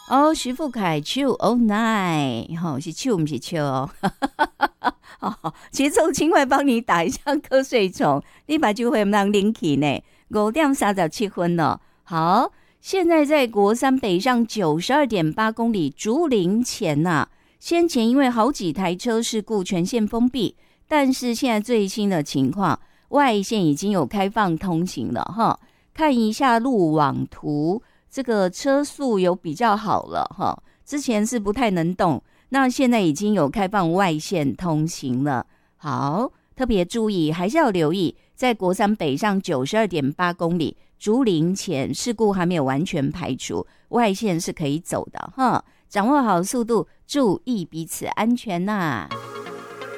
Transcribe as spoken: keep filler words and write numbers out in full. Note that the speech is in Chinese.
哦，徐富凯手哦奈，吼是手不是笑哦。哦，节奏轻快帮你打一下瞌睡虫，你把就会让领起呢。五点三十七分了，好，现在在国三北上九十二点八公里竹林前呐、啊，先前因为好几台车事故全线封闭，但是现在最新的情况，外线已经有开放通行了哈。看一下路网图，这个车速有比较好了哈，之前是不太能动。那现在已经有开放外线通行了，好，特别注意，还是要留意，在国三北上九十二点八公里竹林前事故还没有完全排除，外线是可以走的哈，掌握好速度，注意彼此安全呐、啊。